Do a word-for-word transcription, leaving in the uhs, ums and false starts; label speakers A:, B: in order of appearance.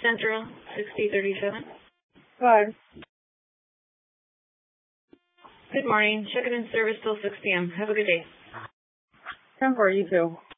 A: Central, sixty thirty-seven.
B: Hi.
A: Good morning. Check-in and service till six p m Have a good day.
B: Ten for you too.